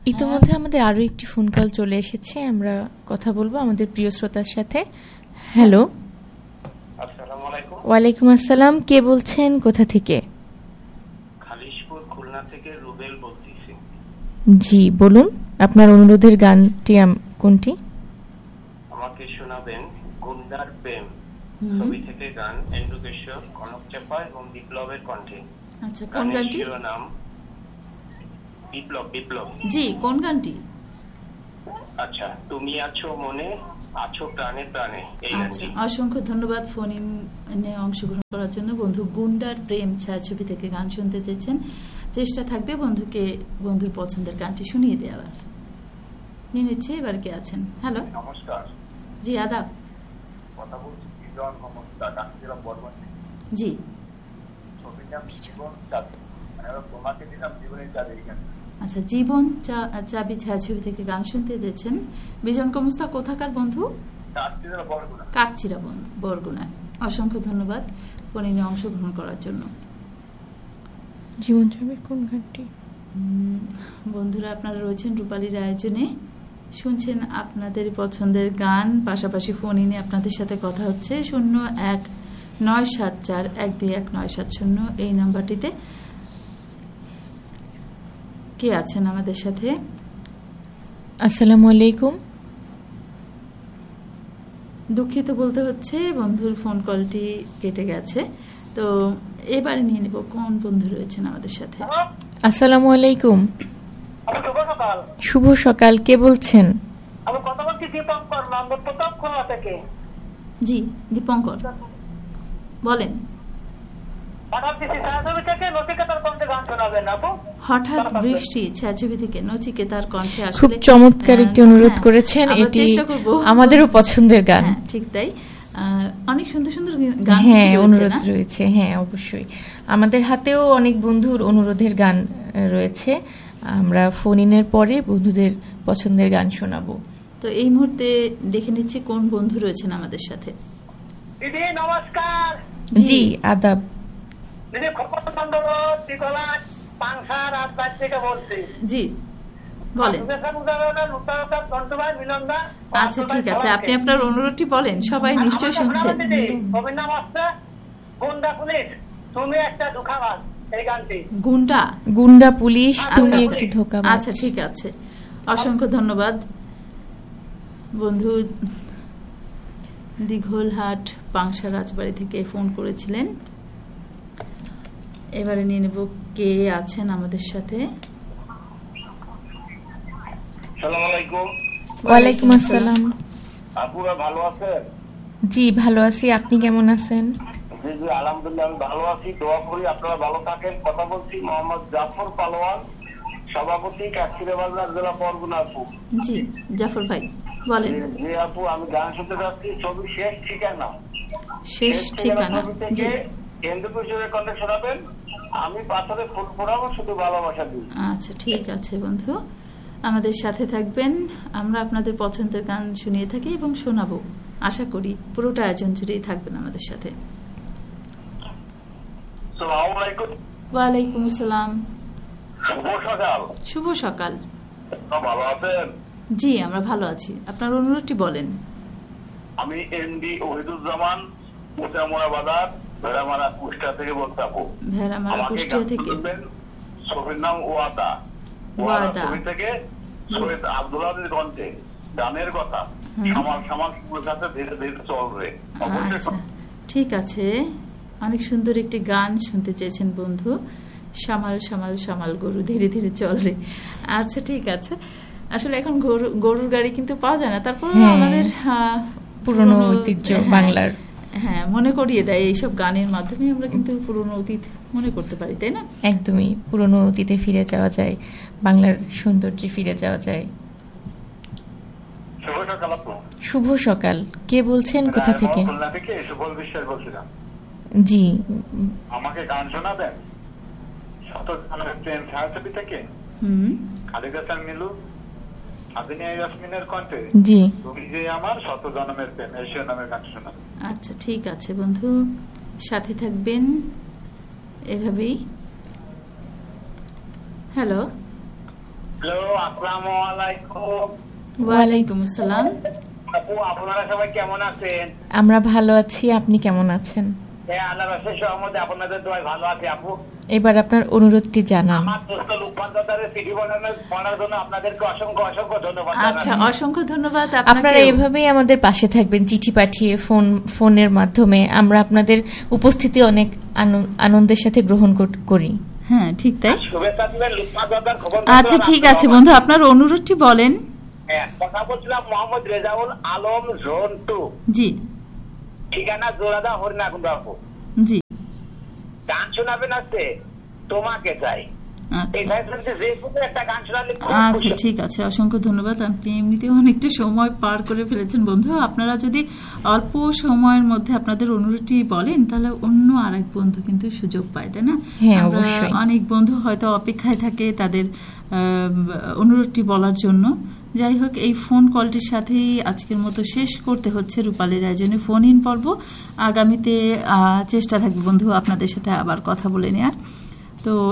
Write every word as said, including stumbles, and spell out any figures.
ইতিমধ্যে আমাদের আরো একটি ফোন কল চলে এসেছে, আমরা কথা বলবো আমাদের প্রিয় শ্রোতার সাথে। হ্যালো, আসসালামু আলাইকুম। ওয়ালাইকুম আসসালাম, কে বলছেন, কোথা থেকে? খালিশপুর, খুলনা থেকে রুবেল বলতেছি। জি বলুন, আপনার অনুরোধের গানটি কোনটি? আমাকে শোনাবেন গুন্ডার প্রেম ছবি থেকে গান, এন্ডুকেশ্বর, কনক চাপা এবং বিপ্লবের কণ্ঠে। আচ্ছা, কোন গানটি? শিরোনাম বিপ্লব। বিপ্লব জি, কোন গানটি? আচ্ছা, তুমি আছো মনে, আছো প্রাণে প্রাণে, এই গানটি। অসংখ্য ধন্যবাদ ফোন ইনে অংশগ্রহণ করার জন্য। বন্ধু গুন্ডার প্রেম ছায়াছবি থেকে গান শুনতে চেয়েছেন, চেষ্টা থাকবে বন্ধুকে বন্ধুর পছন্দের গানটি শুনিয়ে দেওয়ার। নিয়ে নিচ্ছে, এবার কে আছেন? হ্যালো, নমস্কার। জি আদাব, কথা বলছি বিজন মোহাম্মদ কাকচিরা বর্মন। জি, ছবির নাম জীবন চাবি, মানে তোমাকে দিলাম জীবনের চাবি। আচ্ছা, জীবন চাবি ছায়াছবি থেকে গান শুনতে চেয়েছেন। বিজন কমস্তা কোথাকার বন্ধু? কাকচিরা বরগুনা। অসংখ্য ধন্যবাদ ফোন ইনে অংশগ্রহণ করার জন্য। জীবন চাবির কোন গানটি? বন্ধুরা আপনারা রয়েছেন রূপালীর আয়োজনে, শুনছেন আপনাদের পছন্দের গান, পাশাপাশি ফোন ইনে আপনাদের সাথে কথা হচ্ছে। শূন্য এক নয় সাত চার এক দুই এক নয় সাত শূন্য এই নাম্বারটিতে। কে আছেন আমাদের সাথে? আসসালামু আলাইকুম। দুঃখিত বলতে হচ্ছে, বন্ধুর ফোন কলটি কেটে গেছে। তো এবারে নিয়ে নেব কোন বন্ধু রয়েছেন আমাদের সাথে। আসসালামু আলাইকুম। শুভ সকাল। শুভ সকাল, কে বলছেন? আমি কথা বলছি দীপঙ্কর, নম্বর প্রতাপ খুলনা থেকে। জি দীপঙ্কর, বলেন। হঠাৎ বৃষ্টি ছায়াছবি থেকে নচিকেতার কণ্ঠে গান শোনাবেন আপু। হঠাৎ বৃষ্টি ছায়াছবি থেকে নচিকেতার কণ্ঠে। খুব চমৎকার একটি অনুরোধ করেছেন, এটি আমাদেরও পছন্দের গান। ঠিক তাই, অনেক সুন্দর সুন্দর গান, হ্যাঁ অনুরোধ রয়েছে। হ্যাঁ অবশ্যই, আমাদের হাতেও অনেক বন্ধুর অনুরোধের গান রয়েছে, আমরা ফোন ইনের পরে বন্ধুদের পছন্দের গান শোনাবো। তো এই মুহূর্তে দেখে নিচ্ছি কোন বন্ধু রয়েছেন আমাদের সাথে। দিদি নমস্কার। জি আদাব। দিদি খবর পাংশা রাজবাড়ি থেকে বলছি। জি বলেন। আচ্ছা ঠিক আছে, আপনি আপনার অনুরোধটি বলেন, সবাই নিশ্চয়ই শুনছেন। ছবির নাম হচ্ছে গুন্ডা পুলিশ, তুমি একটা ধোঁকাবাজ, এই গানটি। গুন্ডা গুন্ডা পুলিশ, তুমি একটি ধোঁকাবাজ। আচ্ছা ঠিক আছে, অসংখ্য ধন্যবাদ বন্ধু। দীঘলহাট পাংশা রাজবাড়ি থেকে ফোন করেছিলেন। এবারে নিয়ে নেব কে আছেন আমাদের সাথে। আসসালামু আলাইকুম। ওয়ালাইকুম আসসালাম। আপুরা ভালো আছেন? জি ভালো আছি, আপনি কেমন আছেন? জি জি আলহামদুলিল্লাহ আমি ভালো আছি, দোয়া করি আপনারা ভালো থাকেন। কথা বলছি মোহাম্মদ জাফর পালোয়ান, সভাপতি কাকচিরা বাজার জেলা বরগুনা। আপু জি জাফর ভাই বলেন। জি আপু, আমি গান শুনতে যাচ্ছি ছবি শেষ ঠিকানা। শেষ ঠিকানা জি, এন্ডুকেশ্বরের কণ্ঠে শোনাবেন। আমি পাথরে ফুল ফোড়াবো, শুধু ভালোবাসা দিই। আচ্ছা ঠিক আছে বন্ধু, আমাদের সাথে থাকবেন, আমরা আপনাদের পছন্দের গান শুনিয়ে থাকি এবং শোনাবো। আশা করি পুরোটা আয়োজন জুড়েই থাকবেন আমাদের সাথে। ওয়ালাইকুম আসসালাম। শুভ সকাল। শুভ সকাল। ভালো আছেন? জি আমরা ভালো আছি, আপনার অনুরোধটি বলেন। আমি এমডি ওহিদুজ্জামান, মোটামোড়া বাজার, ভেড়ামারা কুষ্টিয়া থেকে বলতে। আপু ভেড়ামারা কুষ্টিয়া থেকে। ছবির নাম ওয়াদা। ওয়াদা ছবি থেকে সৈয়দ আব্দুল আজিজ কণ্ঠে গানের কথা। সামাল সামাল সাথে ধীরে ধীরে চলবে। আচ্ছা ঠিক আছে, অনেক সুন্দর একটি গান শুনতে চেয়েছেন বন্ধু, সামাল সামাল সামাল গরু ধীরে ধীরে চলবে। আচ্ছা ঠিক আছে, আসলে এখন গরু গরুর গাড়ি কিন্তু পাওয়া যায় না, তারপর আমাদের পুরনো ঐতিহ্য বাংলার, হ্যাঁ মনে করিয়ে দেয় এইসব গানের মাধ্যমে, আমরা কিন্তু পুরনো অতীত মনে করতে পারি, তাই না? একদমই, পুরনো অতীতে ফিরে যাওয়া যায়, বাংলার সৌন্দর্যে ফিরে যাওয়া যায়। শুভ সকাল আপু। শুভ সকাল, কে বলছেন, কোথা থেকে? খুলনা থেকে সুবল বিশ্বাস বলছিলাম। জি আমাকে গান শোনাবেন শত জনমের প্রেম ছায়াছবি থেকে। হুম খালিদ হাসান মিলু, আদিনিয়া ইয়াসমিনের কণ্ঠে জি তুমি যে আমার শত জনমের প্রেম, এই নামের গান শোনাবেন। আচ্ছা ঠিক আছে বন্ধু, সাথে থাকবেন এভাবেই। হ্যালো হ্যালো, আসসালামু আলাইকুম। ওয়ালাইকুম আসসালাম। আপু, আপনারা সবাই কেমন আছেন? আমরা ভালো আছি, আপনি কেমন আছেন? হ্যাঁ, আল্লাহর রাসূলের সহমতে আপনাদের দোয়ায় ভালো আছি আপু। এবার আপনার অনুরোধটি জানান। আমার দোস্ত লুকমান দাদার সিডি বানানোর জন্য আপনাদেরকে অসংখ্য অসংখ্য ধন্যবাদ। আচ্ছা, অসংখ্য ধন্যবাদ। আপনারা এভাবেই আমাদের পাশে থাকবেন, চিঠি পাঠিয়ে, ফোন ফোনের মাধ্যমে। আমরা আপনাদের উপস্থিতি অনেক আনন্দের সাথে গ্রহণ করি। হ্যাঁ, ঠিক তাই। শুভেচ্ছা দিবেন লুকমান দাদার খবর। আচ্ছা, ঠিক আছে বন্ধু, আপনার অনুরোধটি বলেন। হ্যাঁ, কথা বলছিলাম মোহাম্মদ রেজাউল আলম, জোন টু। জি। ঠিকানা জোড়াদা হরিনাকুণ্ড আপু। জি। গান শোনাবেন আজকে, তোমাকে চাই। আচ্ছা, ঠিক আছে, অসংখ্য ধন্যবাদ। আপনি এমনিতেও অনেকটা সময় পার করে ফেলেছেন বন্ধু। আপনারা যদি অল্প সময়ের মধ্যে আপনাদের অনুরোধটি বলেন, তাহলে অন্য আরেক বন্ধু কিন্তু সুযোগ পায়, তাই না? অনেক বন্ধু হয়তো অপেক্ষায় থাকে তাদের অনুরোধটি বলার জন্য। যাই হোক, এই ফোন কলটির সাথেই আজকের মতো শেষ করতে হচ্ছে রূপালীর আয়োজনে ফোন ইন পর্ব। আগামীতে চেষ্টা থাকবে বন্ধু আপনাদের সাথে আবার কথা বলে নেওয়ার। তো